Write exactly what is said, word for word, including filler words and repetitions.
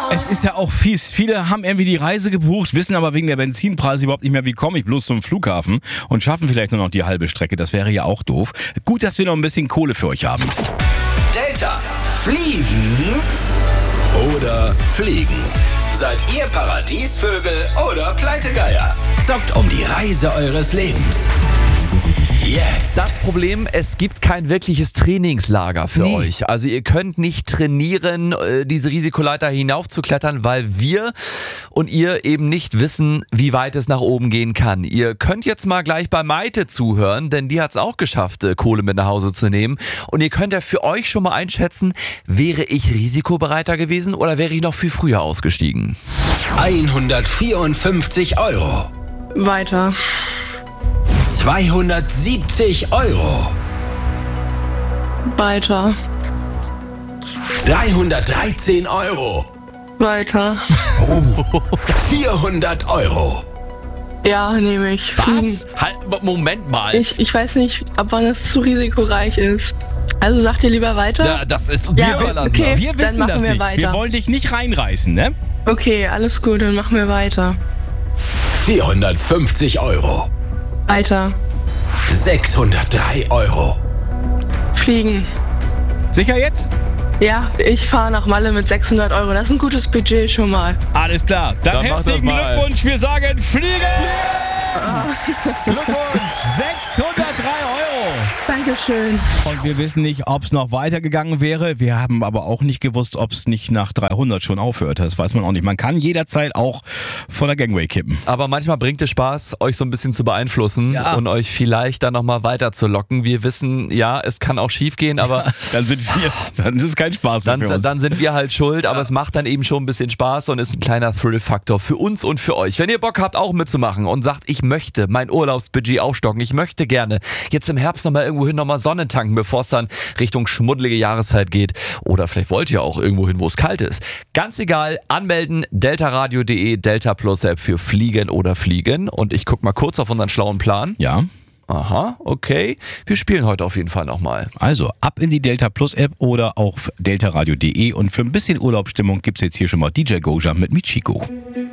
Es ist ja auch fies. Viele haben irgendwie die Reise gebucht, wissen aber wegen der Benzinpreise überhaupt nicht mehr, wie komme ich bloß zum Flughafen und schaffen vielleicht nur noch die halbe Strecke. Das wäre ja auch doof. Gut, dass wir noch ein bisschen Kohle für euch haben. Delta. Fliegen oder fliegen? Seid ihr Paradiesvögel oder Pleitegeier? Zockt um die Reise eures Lebens. Jetzt. Das Problem, es gibt kein wirkliches Trainingslager für Nee. euch. Also ihr könnt nicht trainieren, äh, diese Risikoleiter hinaufzuklettern, weil wir und ihr eben nicht wissen, wie weit es nach oben gehen kann. Ihr könnt jetzt mal gleich bei Maite zuhören, denn die hat es auch geschafft, äh, Kohle mit nach Hause zu nehmen. Und ihr könnt ja für euch schon mal einschätzen, wäre ich risikobereiter gewesen oder wäre ich noch viel früher ausgestiegen? hundertvierundfünfzig Euro. Weiter. zweihundertsiebzig Euro. Weiter. dreihundertdreizehn Euro. Weiter. vierhundert Euro. Ja, nehme ich. Fliegen. Was? Halt, Moment mal. Ich, ich weiß nicht, ab wann es zu risikoreich ist. Also sagt ihr lieber weiter? Ja, das ist uns Ja, wir überlassen. okay. Wir wissen dann machen das wir nicht. weiter. Wir wollen dich nicht reinreißen, ne? Okay, alles gut, dann machen wir weiter. vierhundertfünfzig Euro. Weiter. sechshundertdrei Euro. Fliegen. Sicher jetzt? Ja, ich fahre nach Malle mit sechshundert Euro. Das ist ein gutes Budget schon mal. Alles klar. Dann, Dann mach herzlichen das mal. Glückwunsch. Wir sagen Fliegen! Glückwunsch! sechshundertdrei Euro! Dankeschön. Und wir wissen nicht, ob es noch weitergegangen wäre. Wir haben aber auch nicht gewusst, ob es nicht nach dreihundert schon aufhört. Das weiß man auch nicht. Man kann jederzeit auch von der Gangway kippen. Aber manchmal bringt es Spaß, euch so ein bisschen zu beeinflussen Ja. und euch vielleicht dann nochmal weiter zu locken. Wir wissen, ja, es kann auch schief gehen, aber Dann sind wir, dann ist es kein Spaß mehr dann, für uns. dann sind wir halt schuld. Aber es macht dann eben schon ein bisschen Spaß und ist ein kleiner Thrill-Faktor für uns und für euch. Wenn ihr Bock habt, auch mitzumachen und sagt, ich möchte mein Urlaubsbudget aufstocken, ich möchte gerne jetzt im Herbst nochmal irgendwo hin nochmal Sonne tanken, bevor es dann Richtung schmuddelige Jahreszeit geht. Oder vielleicht wollt ihr auch irgendwo hin, wo es kalt ist. Ganz egal, anmelden, deltaradio punkt de, Delta Plus App für Fliegen oder Fliegen. Und ich guck mal kurz auf unseren schlauen Plan. Ja, Aha, okay. Wir spielen heute auf jeden Fall nochmal. also ab in die Delta Plus App oder auch deltaradio punkt de und für ein bisschen Urlaubsstimmung gibt's jetzt hier schon mal D J Goja mit Michiko.